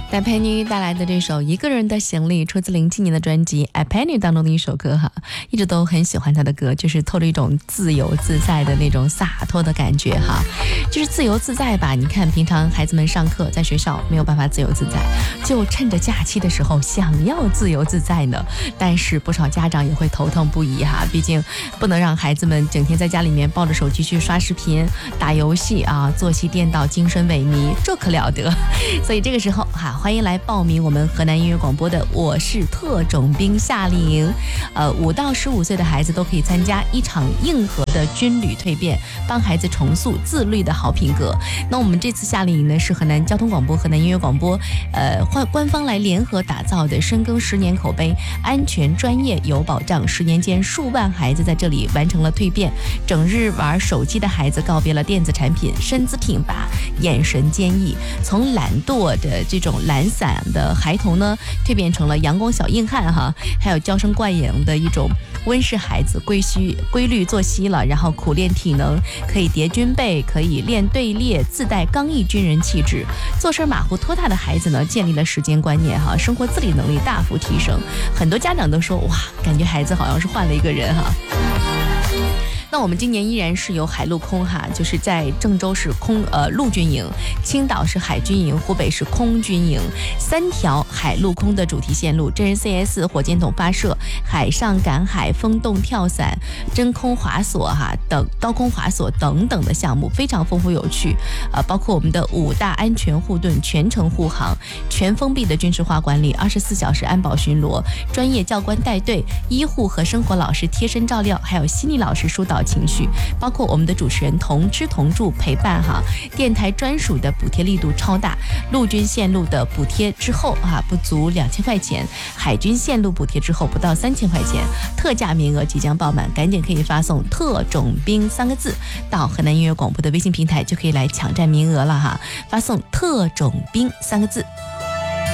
戴佩妮带来的这首《一个人的行李》出自07年的专辑《I Penny》当中的一首歌哈，一直都很喜欢她的歌，就是透着一种自由自在的那种洒脱的感觉哈，就是自由自在吧。你看平常孩子们上课在学校没有办法自由自在，就趁着假期的时候想要自由自在呢，但是不少家长也会头痛不已哈，毕竟不能让孩子们整天在家里面抱着手机去刷视频、打游戏啊，作息颠倒、精神萎靡，这可了得。所以这个时候哈，欢迎来报名我们河南音乐广播的我是特种兵夏令营，5到15岁的孩子都可以参加一场硬核的军旅蜕变，帮孩子重塑自律的好品格。那我们这次夏令营呢，是河南交通广播、河南音乐广播官方来联合打造的，深耕10年口碑，安全专业有保障。10年间，数万孩子在这里完成了蜕变。整日玩手机的孩子告别了电子产品，身姿挺拔，眼神坚毅，从懒惰的这种懒散的孩童呢，蜕变成了阳光小硬汉哈，还有娇生惯养的一种温室孩子，规律作息了，然后苦练体能，可以叠军备，可以练队列，自带刚毅军人气质。做事马虎拖沓的孩子呢，建立了时间观念哈，生活自理能力大幅提升。很多家长都说哇，感觉孩子好像是换了一个人哈。那我们今年依然是由海陆空哈，就是在郑州是陆军营，青岛是海军营，湖北是空军营，3条海陆空的主题线路，真人 CS 火箭筒发射、海上赶海、风洞跳伞、真空滑索哈等高空滑索等等的项目，非常丰富有趣。包括我们的5大安全护盾全程护航，全封闭的军事化管理，24小时安保巡逻，专业教官带队，医护和生活老师贴身照料，还有心理老师疏导情绪，包括我们的主持人同吃同住陪伴哈，电台专属的补贴力度超大，陆军线路的补贴之后啊不足2000块钱，海军线路补贴之后不到3000块钱，特价名额即将爆满，赶紧可以发送特种兵3个字到河南音乐广播的微信平台，就可以来抢占名额了哈，发送特种兵3个字